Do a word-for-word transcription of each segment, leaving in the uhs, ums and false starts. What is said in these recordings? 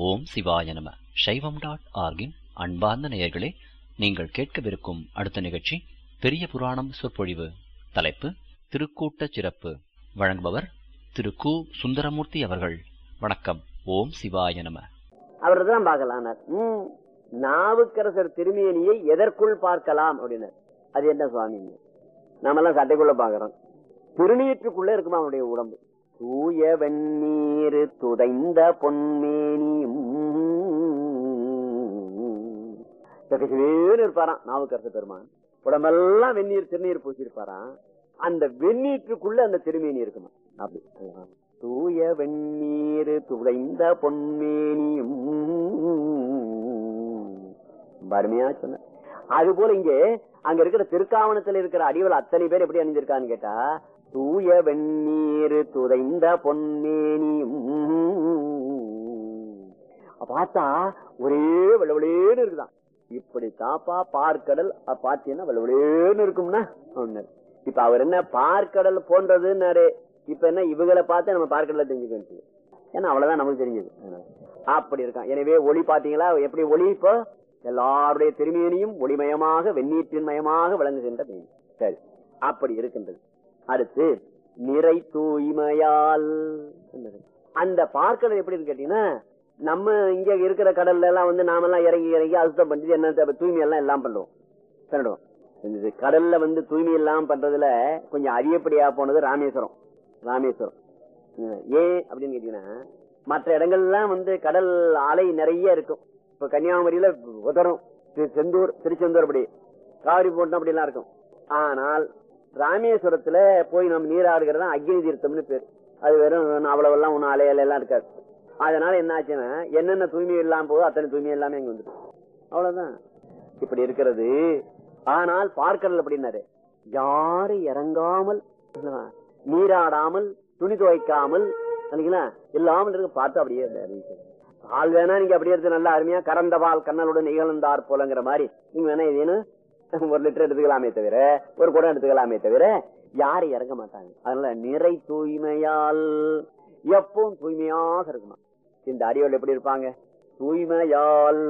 ஓம் சிவாய நம. சைவம் டாட் ஆர்கின் அன்பார்ந்த நேயர்களே, நீங்கள் கேட்கவிருக்கும் அடுத்த நிகழ்ச்சி பெரிய புராணம் சொற்பொழிவு. தலைப்பு திருக்கூட்ட சிறப்பு. வழங்குபவர் திரு கு சுந்தரமூர்த்தி அவர்கள். வணக்கம். ஓம் சிவாய நம. அவர்தான் பார்க்கலாம். நாவுக்கரசர் திருமேனியை எதற்குள் பார்க்கலாம் அப்படின்னார். அது என்ன சுவாமி? நாமெல்லாம் சட்டைக்குள்ள பாக்குறோம். திருநீற்றுக்குள்ள இருக்குமா அவனுடைய உடம்பு. தூய வெந்நீர் துதைந்த பொன்மேனியும் இருப்பாராம் நாவுக்கரசர் பெருமான். உடம்பெல்லாம் வெந்நீர் திருநீர் பூசிருப்பாராம். அந்த வெந்நீற்றுக்குள்ள அந்த திருமேனி இருக்குமா? அப்படி தூய வெந்நீர் துதைந்த பொன்மேனியும் அருமையா சொன்ன. அது போல இங்கே அங்க இருக்கிற திருக்காவணத்துல இருக்கிற அடிகள் அத்தனை பேர் எப்படி அணிஞ்சிருக்கான்னு கேட்டா, தூய வெந்நீர் துதைந்த பொன்மேனியும் பார்த்தா ஒரே வெளவெளேன்னு இருக்குதான். இப்படி தாப்பா பார்க்கடல் பாத்தீங்கன்னா வெளவெளேன்னு இருக்கும்னா ஒண்ணு. இப்ப அவர் என்ன பார்க்கடல் போன்றதுன்னாரு. இப்ப என்ன இவங்களை பார்த்து நம்ம பார்க்கடல தெரிஞ்சுக்க, ஏன்னா அவ்வளவுதான் நமக்கு தெரிஞ்சது. அப்படி இருக்கான். எனவே ஒளி பாத்தீங்களா எப்படி ஒளி? இப்போ எல்லாருடைய திருமேனியும் ஒளிமயமாக வெந்நீற்றின் மயமாக விளங்குகின்ற மீன். சரி, அப்படி இருக்கின்றது. அடுத்து நிறை தூய்மையால். அந்த பார்க்கடல் எப்படி இருக்கு கேட்டீங்கன்னா, நம்ம இங்க இருக்கிற கடல்ல எல்லாம் வந்து நாம எல்லாம் இறங்கி இறங்கி அசுத்தம் பண்ணிட்டு என்ன தூய்மை எல்லாம் எல்லாம் பண்ணுவோம் பண்ணுவோம். கடல்ல வந்து தூய்மை எல்லாம் பண்றதுல கொஞ்சம் அதிகப்படியா போனது ராமேஸ்வரம். ராமேஸ்வரம் ஏன் அப்படின்னு கேட்டீங்கன்னா, மற்ற இடங்கள்லாம் வந்து கடல் அலை நிறைய இருக்கும். இப்ப கன்னியாகுமரியில உதரும், செந்தூர், திருச்செந்தூர், அப்படி காவிரி போட்டம் அப்படி எல்லாம் இருக்கும். ஆனால் ராமேஸ்வரத்துல போய் நம்ம நீராடுகிறது அக்னி தீர்த்தம்னு பேர். அது வெறும் அவ்வளவு எல்லாம் ஒன்னும் அலையில எல்லாம் இருக்காது. அதனால என்ன ஆச்சுன்னா, என்னென்ன தூய்மை இல்லாம போதோ அத்தனை தூய்மை எல்லாமே இங்க வந்துடும். அவ்வளவுதான். இப்படி இருக்கிறது. ஆனால் பார்க்கடல் அப்படின்னாரு, யாரு இறங்காமல் நீராடாமல் துணி துவைக்காமல் இல்லாமல் இருக்கு. பார்த்து அப்படியே பால் வேணா நீங்க அப்படியே எடுத்து நல்லா அருமையா கறந்த பால் கண்ணலுடன் நிகழ்ந்தார் போலங்கிற மாதிரி நீங்க வேணா இதுன்னு ஒரு லிட்டர் எடுத்துக்கலாமே தவிர, ஒரு குடம் எடுத்துக்கலாமே தவிர யாரும் இறங்க மாட்டாங்க. அதனால நிறை தூய்மையால் எப்பவும் தூய்மையாக இருக்குமா. இந்த அடியோடு எப்படி இருப்பாங்க? தூய்மையால்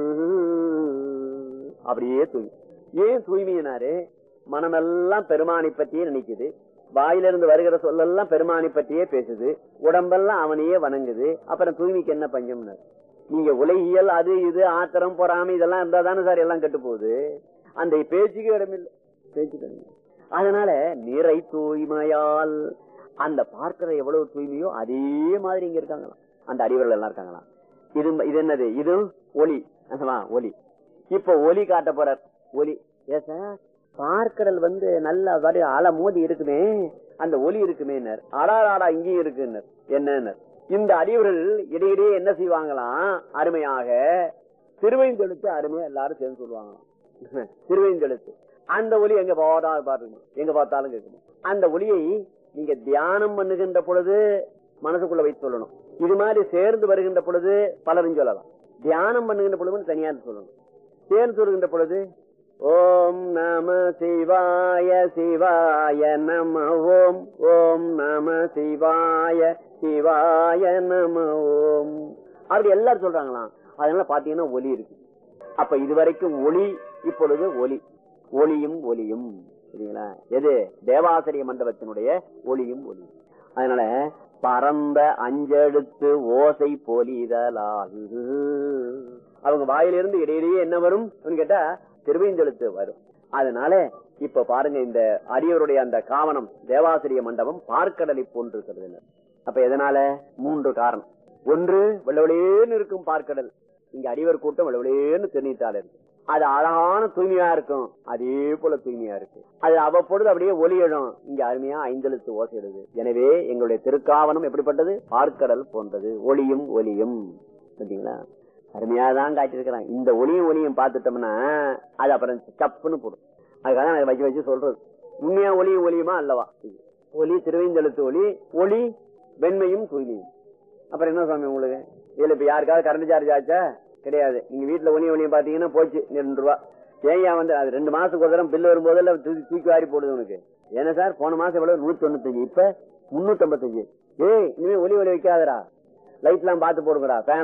அப்படியே தூய்மை. ஏன் தூய்மையினாரு? மனமெல்லாம் பெருமானை பற்றியே நினைக்குது. வாயிலிருந்து வருகிற சொல்லெல்லாம் பெருமானை பற்றியே பேசுது. உடம்பெல்லாம் அவனையே வணங்குது. அப்புறம் தூய்மைக்கு என்ன பஞ்சம்னு? நீங்க உலகியல் அது இது ஆத்திரம் பொறாமை இதெல்லாம் இருந்தா தானே சார் எல்லாம் கெட்டு போகுது. அந்த பேச்சுக்கு இடமில்லை, பேச்சுக்கு இடமில்லை. அதனால நிறை தூய்மையால் அந்த பார்க்கிற எவ்வளவு தூய்மையோ அதே மாதிரி இங்க இருக்காங்களாம். அந்த அடிவர்கள் எல்லாம் இருக்காங்களாம். இது இது என்னது? இது ஒளி. ஒளி. இப்ப ஒலி காட்ட போறார். ஒலி ஏ சார், பார்க்கடல் வந்து நல்ல வரி அலை மோதி இருக்குமே, அந்த ஒலி இருக்குமே. ஆடாடாடா இங்கேயும் இருக்கு. என்ன இந்த அடிவர்கள் இடையிடையே என்ன செய்வாங்களாம்? அருமையாக திருவைந்தெழுத்து அருமையா எல்லாரும் சேர்ந்து சொல்லுவாங்களாம். திருவைந்தெழுத்து அந்த ஒலி எங்க பார்த்தாலும் பாருங்க, எங்க பார்த்தாலும் கேட்கணும். அந்த ஒலியை நீங்க தியானம் பண்ணுகின்ற பொழுது மனசுக்குள்ள வைத்து சொல்லணும். இது மாதிரி சேர்ந்து வருகின்ற பொழுது பலரும் சொல்லலாம். தியானம் பண்ணுகின்ற பொழுது தனியா சொல்லணும். சேர்ந்து சொல்கின்ற பொழுது ஓம் நம சிவாய சிவாய நம ஓம், ஓம் நம சிவாய சிவாய நம ஓம், அப்படி எல்லாரும் சொல்றாங்களாம். அதனால பாத்தீங்கன்னா ஒலி இருக்கு. அப்ப இதுவரைக்கும் ஒளி, இப்பொழுது ஒலி. ஒளியும் ஒலியும் சரிங்களா? எது? தேவாசிரிய மண்டபத்தினுடைய ஒளியும் ஒலியும். அதனால பரந்த அஞ்செழுத்து ஓசை பொலிதலால் அவங்க வாயிலிருந்து இடையிலேயே என்ன வரும் கேட்டா திருவைந்தெழுத்து வரும். அதனால இப்ப பாருங்க, இந்த அடியவருடைய அந்த காவனம் தேவாசிரிய மண்டபம் பார்க்கடலை போன்றிருக்கிறது. அப்ப எதனால? மூன்று காரணம். ஒன்று, வெள்ளவெளியேன்னு இருக்கும் பார்க்கடல். இங்க அடிவர் கூட்டம் வெள்ளவெளியேன்னு திருநீட்டால இருக்கு. அது அழகான தூய்மையா இருக்கும். அதே போல தூய்மையா இருக்கு. அது அவ்வப்பொழுது அப்படியே ஒலி எழும். இங்க அருமையா ஐந்தெழுத்து ஓசை எழுது. எனவே எங்களுடைய திருக்காவனம் எப்படிப்பட்டது? பார்க்கடல் போன்றது. ஒளியும் ஒலியும். சரிங்களா? அருமையாதான் காட்டியிருக்கிறான். இந்த ஒளியும் ஒலியும் பார்த்துட்டோம்னா அது அப்புறம் தப்புன்னு போடும். அதுக்காக நான் வச்சு வச்சு சொல்றது. உண்மையா ஒளியும் ஒலியுமா அல்லவா? ஒலி திருவைந்தெழுத்து ஒளி, ஒளி வெண்மையும் தூய்மையும். அப்புறம் என்ன சுவாமி உங்களுக்கு இதுல இப்ப யாருக்காவது கரண்ட் சார்ஜ் ஆச்சா? கிடையாது. நீங்க வீட்டுல ஒளியும் ஒலியும் பாத்தீங்கன்னா போச்சு ரெண்டு ரூபா. ஏன் வந்து அது ரெண்டு மாசத்துக்கு ஒரு தரம் பில் வரும்போது தூக்கி தூக்கி வாரி போடுது உனக்கு. ஏன்னா சார் போன மாசம் எவ்வளவு? நூத்தி தொண்ணூத்தஞ்சு, இப்ப முன்னூத்தி ஐம்பத்தஞ்சு. ஏய் இனிமே ஒலி ஒலி வைக்காதரா, லைட் எல்லாம் பார்த்து போடுங்கடா.